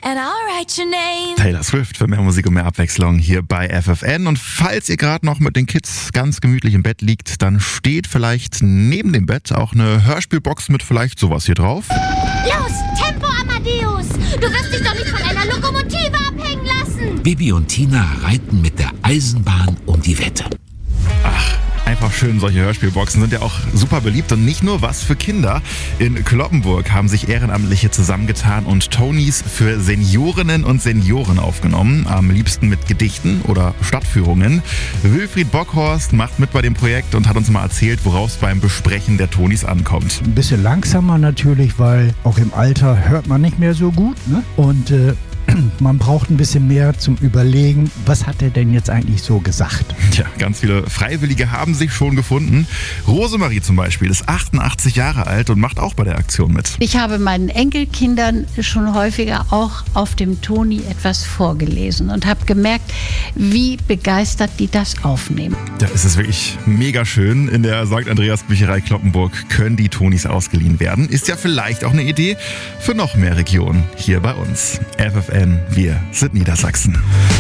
and I'll write your name. Taylor Swift für mehr Musik und mehr Abwechslung hier bei FFN. Und falls ihr gerade noch mit den Kids ganz gemütlich im Bett liegt, dann steht vielleicht neben dem Bett auch eine Hörspielbox mit vielleicht sowas hier drauf. Los, Tempo, Amadeus! Du wirst dich doch nicht von einer Lokomotive abhängen lassen! Bibi und Tina reiten mit der Eisenbahn um die Wette. Einfach schön, solche Hörspielboxen sind ja auch super beliebt und nicht nur was für Kinder. In Cloppenburg haben sich Ehrenamtliche zusammengetan und Tonys für Seniorinnen und Senioren aufgenommen. Am liebsten mit Gedichten oder Stadtführungen. Wilfried Bockhorst macht mit bei dem Projekt und hat uns mal erzählt, worauf es beim Besprechen der Tonys ankommt. Ein bisschen langsamer natürlich, weil auch im Alter hört man nicht mehr so gut, ne? Und man braucht ein bisschen mehr zum Überlegen, was hat er denn jetzt eigentlich so gesagt? Tja, ganz viele Freiwillige haben sich schon gefunden. Rosemarie zum Beispiel ist 88 Jahre alt und macht auch bei der Aktion mit. Ich habe meinen Enkelkindern schon häufiger auch auf dem Toni etwas vorgelesen und habe gemerkt, wie begeistert die das aufnehmen. Da ist es wirklich mega schön. In der St. Andreas Bücherei Cloppenburg können die Tonys ausgeliehen werden. Ist ja vielleicht auch eine Idee für noch mehr Regionen hier bei uns. FFN, wir sind Niedersachsen.